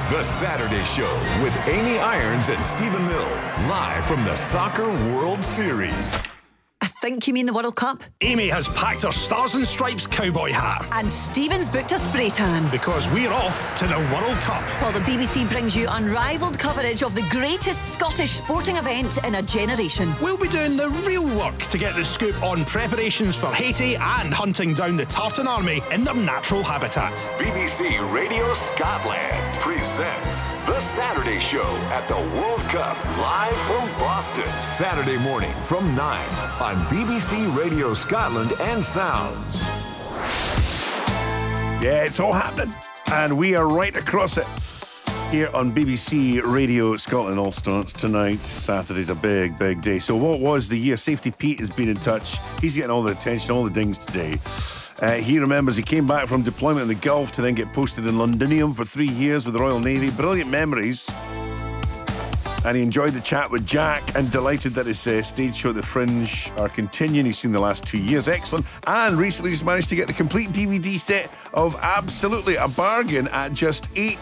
The Saturday Show with Amy Irons and Stephen Mill, live from the Soccer World Series. I think you mean the World Cup. Amy has packed her Stars and Stripes cowboy hat. And Stephen's booked a spray tan. Because we're off to the World Cup. While the BBC brings you unrivaled coverage of the greatest Scottish sporting event in a generation. We'll be doing the real work to get the scoop on preparations for Haiti and hunting down the Tartan Army in their natural habitat. BBC Radio Scotland presents The Saturday Show at the World Cup, live from Boston. Saturday morning from 9 on BBC Radio Scotland and Sounds. Yeah, it's all happening, and we are right across it here on BBC Radio Scotland. All starts tonight. Saturday's a big, big day. So what was the year? Safety Pete has been in touch. He's getting all the attention, all the dings today. He remembers he came back from deployment in the Gulf to then get posted in Londinium for 3 years with the Royal Navy. Brilliant memories. And he enjoyed the chat with Jack and delighted that his stage show at the Fringe are continuing. He's seen the last 2 years. Excellent. And recently he's managed to get the complete DVD set of Absolutely, a bargain at just £8